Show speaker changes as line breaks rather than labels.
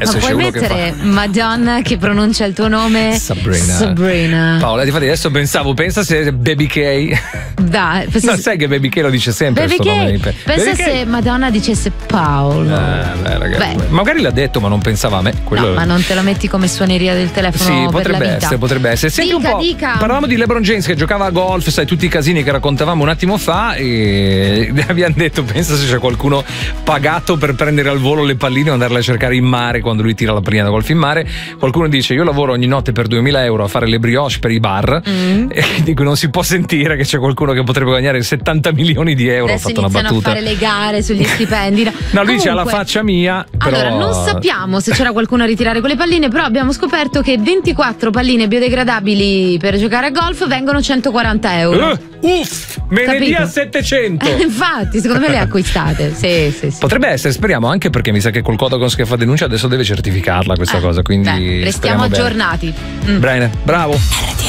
Ma puoi mettere Madonna che pronuncia il tuo nome? Sabrina.
Paola, infatti adesso pensa se Baby K.
Dai,
ma sai che Baby K lo dice sempre.
Baby K. Pensa se Madonna dicesse Paolo.
Ragazzi, magari l'ha detto, ma non pensava a me.
No, ma non te la metti come suoneria del telefono?
Sì,
per la vita.
potrebbe essere. Senti
Dica.
Parlavamo di LeBron James che giocava a golf, sai, tutti i casini che raccontavamo un attimo fa, e abbiamo detto, pensa se c'è qualcuno pagato per prendere al volo le palline e andarle a cercare in mare quando lui tira la pallina da golf in mare. Qualcuno dice: io lavoro ogni notte per 2.000 euro a fare le brioche per i bar, e dico, non si può sentire che c'è qualcuno che potrebbe guadagnare 70 milioni di euro.
Adesso
ho fatto una battuta.
A fare le gare sugli stipendi.
No, lui c'ha la faccia mia. Però...
Allora, non sappiamo se c'era qualcuno a ritirare quelle palline, però abbiamo scoperto che 24 palline biodegradabili per giocare a golf vengono 140 euro.
Me ne dia 700.
Infatti, secondo me le acquistate. Sì.
Potrebbe essere, speriamo, anche perché mi sa che col Codacons che fa denuncia adesso deve certificarla questa cosa, quindi
restiamo aggiornati.
Bene, bravo.